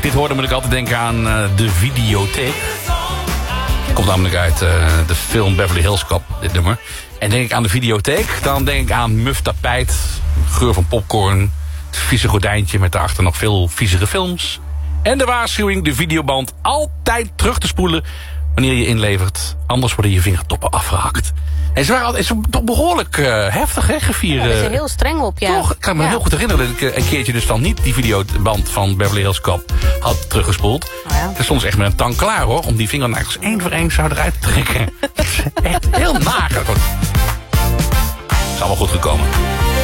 dit hoorde moet ik altijd denken aan de videotheek. Komt namelijk uit de film Beverly Hills Cop, dit nummer. En denk ik aan de videotheek, dan denk ik aan muf tapijt, geur van popcorn, het vieze gordijntje met daarachter nog veel viezere films. En de waarschuwing de videoband altijd terug te spoelen wanneer je inlevert. Anders worden je vingertoppen afgehakt. En ze waren altijd toch behoorlijk heftig, hè, gevierd. Ja, daar is er heel streng op, ja. Toch? Ik kan me heel goed herinneren dat ik een keertje dus dan niet die videoband van Beverly Hills Cop had teruggespoeld. Oh ja. Er stond ze echt met een tang klaar, hoor, om die vingernagels één voor één zo eruit te trekken. Echt heel nager. Is allemaal goed gekomen.